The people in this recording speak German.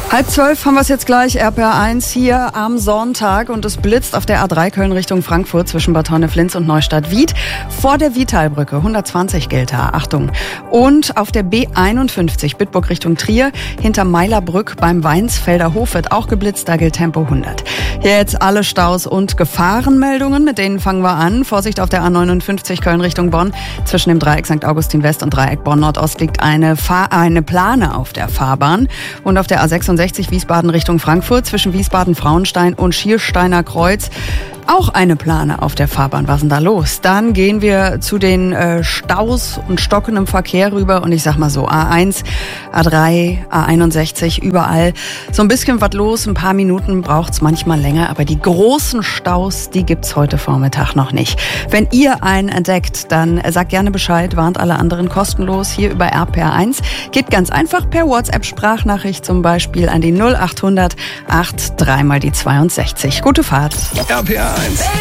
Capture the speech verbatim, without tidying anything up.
Halb zwölf haben wir es jetzt gleich, R P R eins hier am Sonntag und es blitzt auf der A drei Köln Richtung Frankfurt zwischen Bad Honneflins und Neustadt-Wied. Vor der Wietalbrücke hundertzwanzig gilt da, Achtung. Und auf der B einundfünfzig Bitburg Richtung Trier hinter Meilerbrück beim Weinsfelder Hof wird auch geblitzt, da gilt Tempo hundert. Hier jetzt alle Staus und Gefahrenmeldungen, mit denen fangen wir an. Vorsicht auf der A neunundfünfzig Köln Richtung Bonn. Zwischen dem Dreieck Sankt Augustin West und Dreieck Bonn Nordost liegt eine, Fahr- eine Plane auf der Fahrbahn. Und auf der A sechsundsechzig Wiesbaden Richtung Frankfurt zwischen Wiesbaden-Frauenstein und Schiersteiner Kreuz auch eine Plane auf der Fahrbahn. Was ist denn da los? Dann gehen wir zu den äh, Staus und stockendem Verkehr rüber und ich sag mal so, A eins, A drei, A einundsechzig, überall so ein bisschen was los. Ein paar Minuten braucht's manchmal länger, aber die großen Staus, die gibt's heute Vormittag noch nicht. Wenn ihr einen entdeckt, dann sagt gerne Bescheid, warnt alle anderen kostenlos hier über R P R eins. Geht ganz einfach per WhatsApp-Sprachnachricht zum Beispiel an die null achthundert acht drei mal die zweiundsechzig. Gute Fahrt. R P R eins.